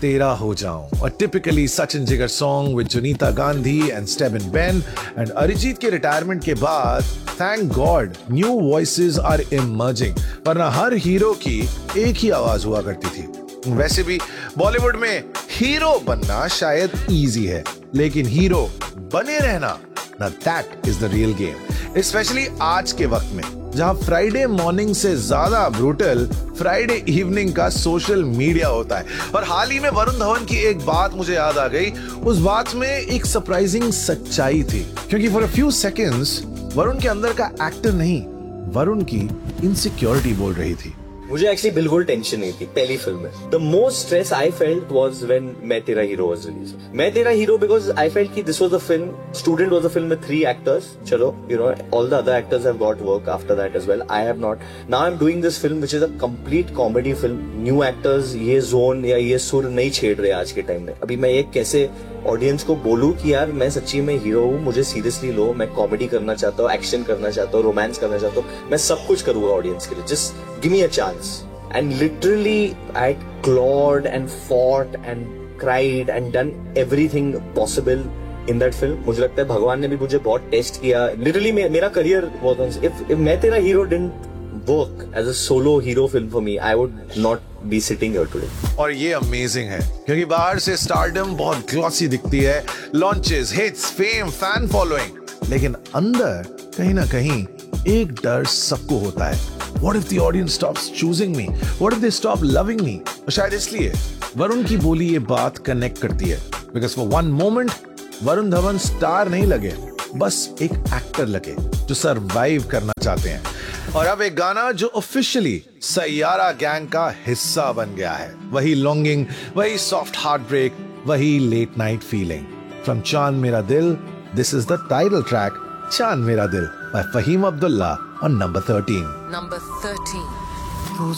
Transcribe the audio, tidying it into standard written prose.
तेरा हो जाऊं, a typically Sachin Jigar song with Junita Gandhi and Stebin Ben, and Arijit के रिटायरमेंट के बाद thank God new voices are emerging, वरना हर हीरो की एक ही आवाज हुआ करती थी। वैसे भी बॉलीवुड में हीरो बनना शायद इजी है, लेकिन हीरो बने रहना, now that is the real game, specially आज के वक्त में जहां फ्राइडे मॉर्निंग से ज्यादा ब्रूटल फ्राइडे इवनिंग का सोशल मीडिया होता है। और हाल ही में वरुण धवन की एक बात मुझे याद आ गई, उस बात में एक सरप्राइजिंग सच्चाई थी, क्योंकि for a few seconds Varun के अंदर का एक्टर नहीं, वरुण की इनसिक्योरिटी बोल रही थी। मुझे एक्चुअली बिल्कुल टेंशन नहीं थी पहली फिल्म में। The most stress I felt was when मैं तेरा हीरो वाज रिलीज। मैं तेरा हीरो बिकॉज आई फेल्ट कि this was a film, student was a film with 3 actors. चलो, you know, all the other actors have got work after that as well. I have not. Now I'm doing this film which is a complete comedy film. New actors ये zone या ये सुर नहीं छेड़ रहे आज के टाइम में। अभी मैं ये कैसे ऑडियंस को बोलूं कि यार मैं सच्ची में हीरो हूँ, मुझे सीरियसली लो, मैं कॉमेडी करना चाहता हूँ, एक्शन करना चाहता हूँ, रोमांस करना चाहता हूँ, मैं सब कुछ करूंगा ऑडियंस के लिए, just give me a chance. And literally I clawed and fought and cried and done everything possible in that film. मुझे लगता है भगवान ने भी मुझे बहुत टेस्ट किया। Literally मेरा करियर was if मैं तेरा hero didn't work as a solo hero film for me, I would not be sitting here today. और ये अमेजिंग है क्योंकि बाहर से स्टारडम बहुत ग्लॉसी दिखती है, launches, hits, fame, fan following, लेकिन अंदर कहीं ना कहीं एक डर सबको होता है। What if the audience stops choosing me? What if they stop loving me? और शायद इसलिए वरुण की बोली ये बात कनेक्ट करती है, because for one moment Varun Dhawan star नहीं लगे, बस एक एक्टर लगे जो सरवाइव करना चाहते हैं। और अब एक गाना जो ऑफिशियली सैयारा गैंग का हिस्सा बन गया है, वही लॉन्गिंग, वही सॉफ्ट हार्ट ब्रेक, वही लेट नाइट फीलिंग। फ्रॉम चांद मेरा दिल, this is the title track चांद मेरा दिल by Fahim Abdullah on number 13. Number 13.